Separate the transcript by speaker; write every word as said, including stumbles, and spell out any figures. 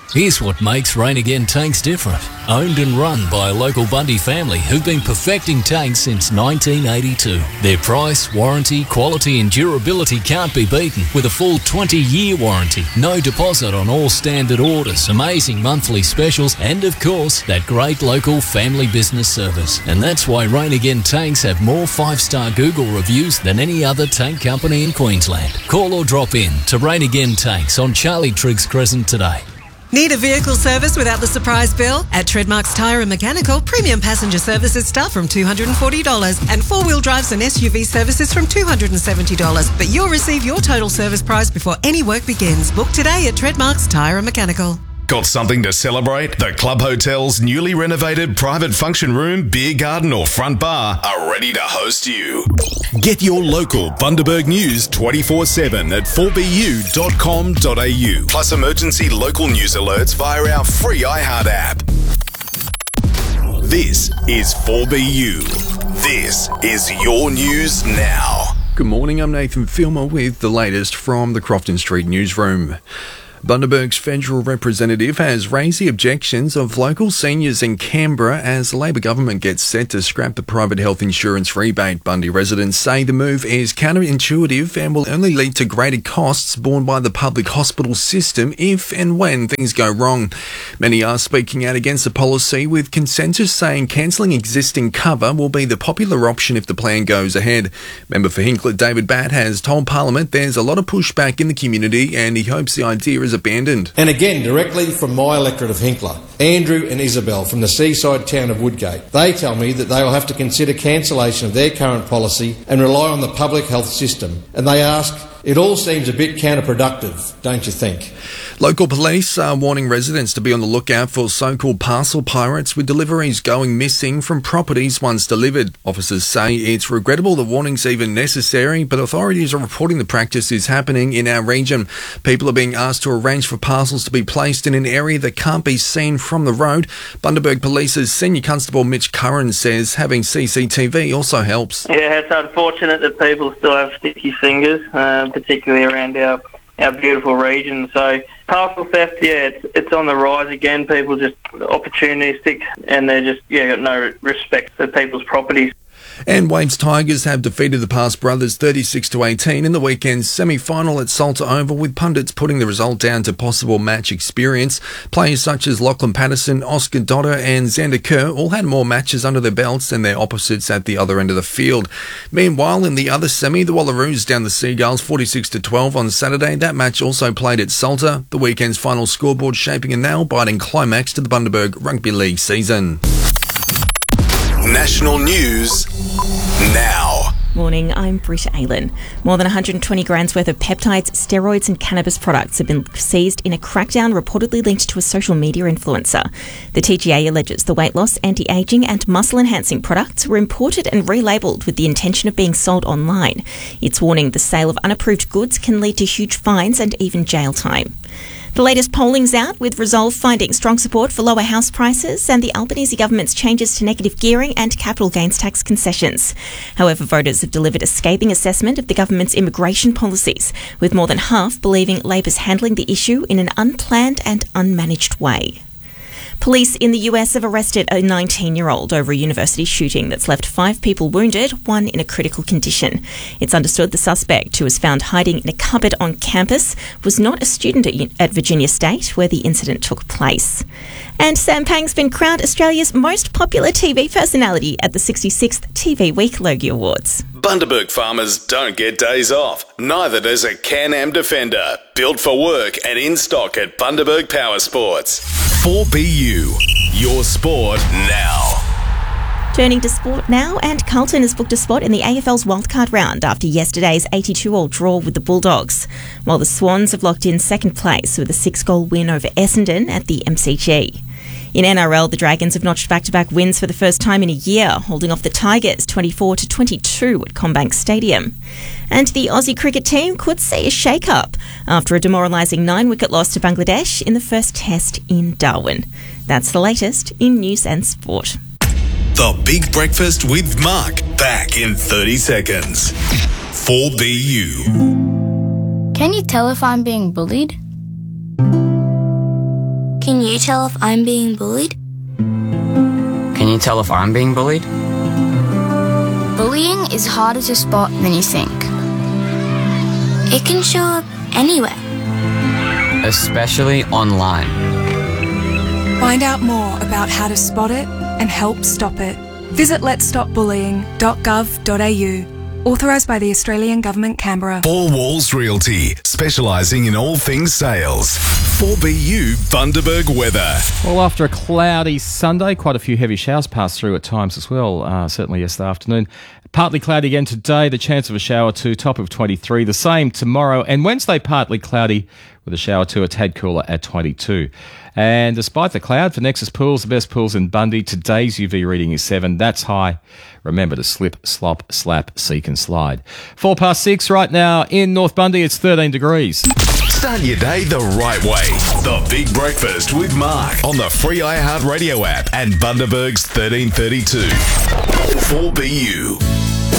Speaker 1: Here's what makes Rain Again tanks different. Owned and run by a local Bundy family who've been perfecting tanks since nineteen eighty-two. Their price, warranty, quality and durability can't be beaten with a full twenty-year warranty. No deposit on all standard orders, amazing monthly specials and, of course, that great local family business service. And that's why Rain Again tanks have more five-star Google reviews than any other tank company in Queensland. Call or drop in to Rain Again Tanks on Charlie Triggs Crescent today.
Speaker 2: Need a vehicle service without the surprise bill? At Treadmarks Tyre and Mechanical, premium passenger services start from two hundred forty dollars and four-wheel drives and S U V services from two hundred seventy dollars. But you'll receive your total service price before any work begins. Book today at Treadmarks Tyre and Mechanical.
Speaker 3: Got something to celebrate? The Club Hotel's newly renovated private function room, beer garden or front bar are ready to host you. Get your local Bundaberg news twenty-four seven at four b u dot com dot a u. Plus emergency local news alerts via our free iHeart app. This is four B U. This is your news now.
Speaker 4: Good morning, I'm Nathan Filmer with the latest from the Crofton Street newsroom. Bundaberg's federal representative has raised the objections of local seniors in Canberra as the Labor government gets set to scrap the private health insurance rebate. Bundy residents say the move is counterintuitive and will only lead to greater costs borne by the public hospital system if and when things go wrong. Many are speaking out against the policy, with consensus saying cancelling existing cover will be the popular option if the plan goes ahead. Member for Hinkler David Batt has told Parliament there's a lot of pushback in the community and he hopes the idea is abandoned.
Speaker 5: And again, directly from my electorate of Hinkler, Andrew and Isabel from the seaside town of Woodgate. They tell me that they will have to consider cancellation of their current policy and rely on the public health system. And they ask, it all seems a bit counterproductive, don't you think?
Speaker 4: Local police are warning residents to be on the lookout for so-called parcel pirates, with deliveries going missing from properties once delivered. Officers say it's regrettable the warning's even necessary, but authorities are reporting the practice is happening in our region. People are being asked to arrange for parcels to be placed in an area that can't be seen from the road. Bundaberg Police's Senior Constable Mitch Curran says having C C T V also helps.
Speaker 6: Yeah, it's unfortunate that people still have sticky fingers, uh, particularly around our our beautiful region. So parcel theft, yeah, it's, it's on the rise again. People just opportunistic and they're just, yeah, got no respect for people's properties.
Speaker 4: And Waves Tigers have defeated the Pass Brothers thirty-six to eighteen in the weekend's semi-final at Salter Oval, with pundits putting the result down to possible match experience. Players such as Lachlan Patterson, Oscar Dotter and Xander Kerr all had more matches under their belts than their opposites at the other end of the field. Meanwhile, in the other semi, the Wallaroos down the Seagulls forty-six to twelve on Saturday. That match also played at Salter. The weekend's final scoreboard shaping a nail-biting climax to the Bundaberg Rugby League season.
Speaker 3: National news now.
Speaker 7: Morning, I'm Britta Aylen. More than one hundred twenty grams worth of peptides, steroids and cannabis products have been seized in a crackdown reportedly linked to a social media influencer. The T G A alleges the weight loss, anti-aging and muscle-enhancing products were imported and relabelled with the intention of being sold online. It's warning the sale of unapproved goods can lead to huge fines and even jail time. The latest polling's out, with Resolve finding strong support for lower house prices and the Albanese government's changes to negative gearing and capital gains tax concessions. However, voters have delivered a scathing assessment of the government's immigration policies, with more than half believing Labor's handling the issue in an unplanned and unmanaged way. Police in the U S have arrested a nineteen-year-old over a university shooting that's left five people wounded, one in a critical condition. It's understood the suspect, who was found hiding in a cupboard on campus, was not a student at, at Virginia State, where the incident took place. And Sam Pang's been crowned Australia's most popular T V personality at the sixty-sixth T V Week Logie Awards.
Speaker 3: Bundaberg farmers don't get days off. Neither does a Can-Am Defender. Built for work and in stock at Bundaberg Power Sports. four B U, your sport now.
Speaker 7: Turning to sport now, and Carlton has booked a spot in the A F L's wildcard round after yesterday's eighty-two-all draw with the Bulldogs, while the Swans have locked in second place with a six-goal win over Essendon at the M C G. In N R L, the Dragons have notched back-to-back wins for the first time in a year, holding off the Tigers twenty-four to twenty-two at CommBank Stadium. And the Aussie cricket team could see a shake-up after a demoralising nine-wicket loss to Bangladesh in the first test in Darwin. That's the latest in news and sport.
Speaker 3: The Big Breakfast with Mark, back in thirty seconds. four B U.
Speaker 8: Can you tell if I'm being bullied? Can you tell if I'm being bullied?
Speaker 9: Can you tell if I'm being bullied?
Speaker 8: Bullying is harder to spot than you think. It can show up anywhere.
Speaker 9: Especially online.
Speaker 10: Find out more about how to spot it and help stop it. Visit lets stop bullying dot gov dot a u. Authorised by the Australian Government, Canberra.
Speaker 3: Four Walls Realty, specialising in all things sales. four B U Bundaberg weather.
Speaker 11: Well, after a cloudy Sunday, quite a few heavy showers passed through at times as well, uh, certainly yesterday afternoon. Partly cloudy again today, the chance of a shower or two, top of twenty-three. The same tomorrow, and Wednesday partly cloudy with a shower or two, a tad cooler at twenty-two. And despite the cloud, for Nexus Pools, the best pools in Bundy, today's U V reading is seven. That's high. Remember to slip, slop, slap, seek and slide. Four past six right now in North Bundy, it's thirteen degrees.
Speaker 3: Start your day the right way. The Big Breakfast with Mark on the free iHeartRadio app and Bundaberg's thirteen thirty-two. four B U.